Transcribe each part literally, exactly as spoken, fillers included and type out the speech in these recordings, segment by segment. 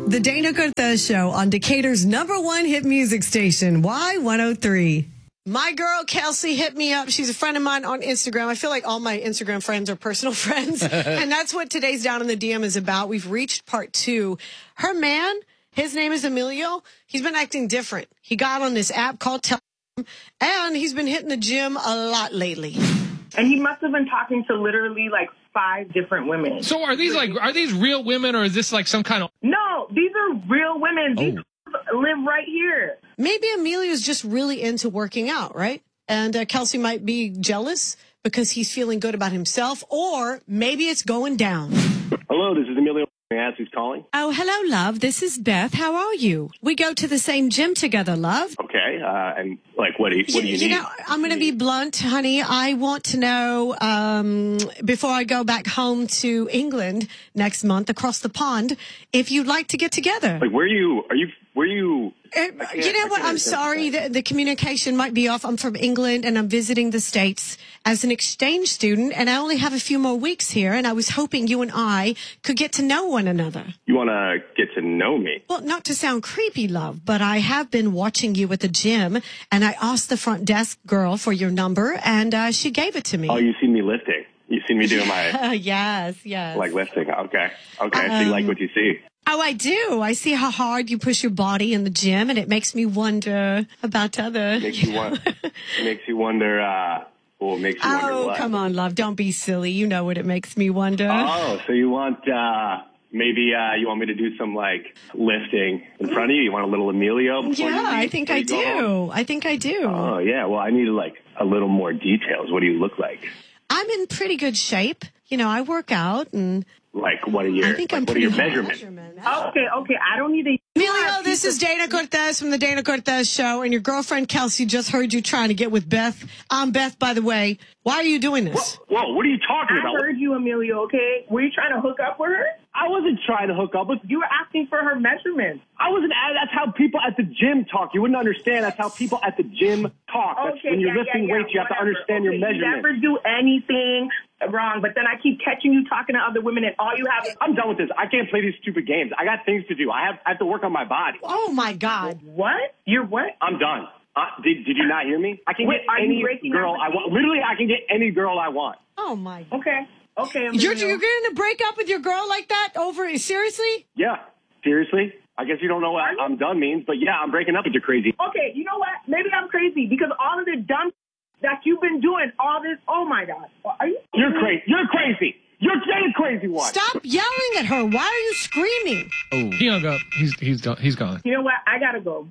The Dana Cortez Show on Decatur's number one hit music station, Y one oh three. My girl, Kelsey, hit me up. She's a friend of mine on Instagram. I feel like all my Instagram friends are personal friends. And that's what today's Down in the D M is about. We've reached part two. Her man, his name is Emilio. He's been acting different. He got on this app called Telegram, and he's been hitting the gym a lot lately. And he must have been talking to literally like five different women. So are these like, are these real women, or is this like some kind of... No, these are real women. These Oh. live right here. Maybe Emilio's just really into working out, right? And uh, Kelsey might be jealous because he's feeling good about himself, or maybe it's going down. Hello, this is Emilio. May I ask who's calling? Oh, hello, love. This is Beth. How are you? We go to the same gym together, love. Okay, uh, and like, what do you, what do you, you need? know, I'm going to be blunt, honey. I want to know, um, before I go back home to England next month across the pond, if you'd like to get together. Like, where are you? Are you? Where are you? Uh, you know what? I'm sorry. The, the communication might be off. I'm from England and I'm visiting the States as an exchange student, and I only have a few more weeks here. And I was hoping you and I could get to know one another. You want to get to know me? Well, not to sound creepy, love, but I have been watching you at the gym, and I asked the front desk girl for your number, and uh, she gave it to me. Oh, you seen me lifting? You seen me doing my yes, yes. like lifting? Okay, okay. Um, so you like what you see? Oh, I do. I see how hard you push your body in the gym, and it makes me wonder about other. Makes you want. makes you wonder. Uh, well, makes you wonder Oh, what? come on, love. Don't be silly. You know what it makes me wonder. Oh, so you want? Uh, maybe uh, you want me to do some like lifting in front of you? You want a little Emilio? before Yeah, you I leave, think before I you go home? do. I think I do. Oh yeah. Well, I need like a little more details. What do you look like? I'm in pretty good shape. You know, I work out, and Like, what are your? I think like, I'm what are pretty your high measurements? measurement. Okay, okay. I don't need a... Emilio, this is Dana Cortez from the Dana Cortez Show, and your girlfriend Kelsey just heard you trying to get with Beth. I'm Beth, by the way. Why are you doing this? Whoa, what are you talking I about? heard you, Emilio, okay? Were you trying to hook up with her? I wasn't trying to hook up with You were asking for her measurements. I wasn't. That's how people at the gym talk. You wouldn't understand. That's how people at the gym talk. That's Okay, when you're yeah, lifting yeah, yeah, weights, you have to whatever. understand okay, your measurements. You never do anything wrong, but then I keep catching you talking to other women, and all you have is... I'm done with this. I can't play these stupid games. I got things to do. I have, I have to work on my body. Oh, my God. What? You're what? I'm done. Uh, did, did you not hear me? I can Wait, get are you any breaking girl up with I me? want. Literally, I can get any girl I want. Oh, my God. Okay. Okay, You're, Emilio. you're going to break up with your girl like that over? Seriously? Yeah, seriously. I guess you don't know what I'm done means, but yeah, I'm breaking up with you, crazy. Okay, you know what? Maybe I'm crazy because all of the dumb that you've been doing, all this, oh my God. Are you? You're crazy. You're crazy. You're the crazy one. Stop yelling at her. Why are you screaming? Oh, he hung up. He's he's done. He's gone. You know what? I gotta go.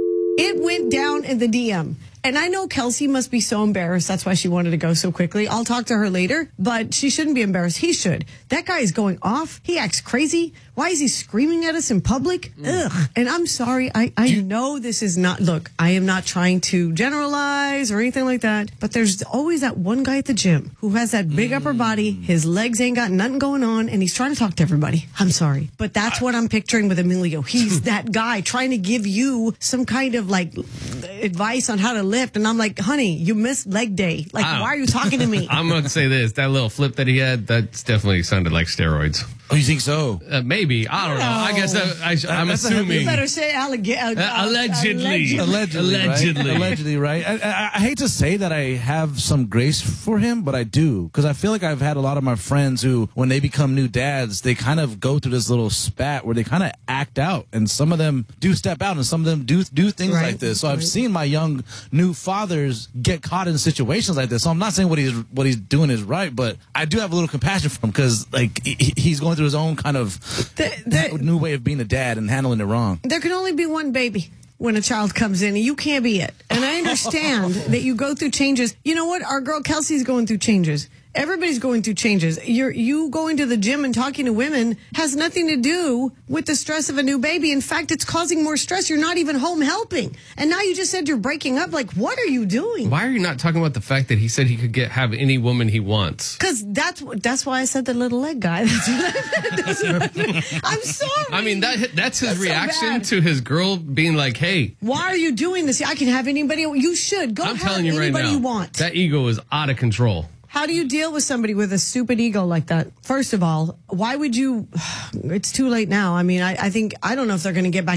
It went down in the D M. And I know Kelsey must be so embarrassed. That's why she wanted to go so quickly. I'll talk to her later, but she shouldn't be embarrassed. He should. That guy is going off. He acts crazy. Why is he screaming at us in public? Mm. Ugh. And I'm sorry. I, I know this is not, look, I am not trying to generalize or anything like that, but there's always that one guy at the gym who has that big mm. upper body. His legs ain't got nothing going on, and he's trying to talk to everybody. I'm sorry. But that's I, what I'm picturing with Emilio. He's that guy trying to give you some kind of like advice on how to lift, and I'm like, honey, you missed leg day. Like, why are you talking to me? I'm going to say this. That little flip that he had, that's definitely sounded like steroids. Oh, you think so? Uh, maybe. I don't know. I guess that, I, I'm That's a assuming. You better say alleg- uh, Uh, allegedly. Allegedly, Allegedly. right? Allegedly, right? I, I, I hate to say that I have some grace for him, but I do. Because I feel like I've had a lot of my friends who, when they become new dads, they kind of go through this little spat where they kind of act out. And some of them do step out, and some of them do do things Right. like this. So Right. I've seen my young new fathers get caught in situations like this. So I'm not saying what he's what he's doing is right, but I do have a little compassion for him because like he, he's going through his own kind of The- the- new way of being a dad and handling it wrong. There can only be one baby when a child comes in, and you can't be it. And I understand that you go through changes. You know what? Our girl Kelsey's going through changes. Everybody's going through changes. You're, you going to the gym and talking to women has nothing to do with the stress of a new baby. In fact, it's causing more stress. You're not even home helping. And now you just said you're breaking up. Like, what are you doing? Why are you not talking about the fact that he said he could get have any woman he wants? Because that's, what- that's why I said the little leg guy. That's what I, that's what I mean. I'm sorry. I mean, that that's his That's so reaction bad. to his girl being like, hey, Why are you doing this? I can have anybody. You should. Go I'm have telling you right anybody now, you want. that ego is out of control. How do you deal with somebody with a stupid ego like that? First of all, why would you? It's too late now. I mean, I, I think, I don't know if they're going to get back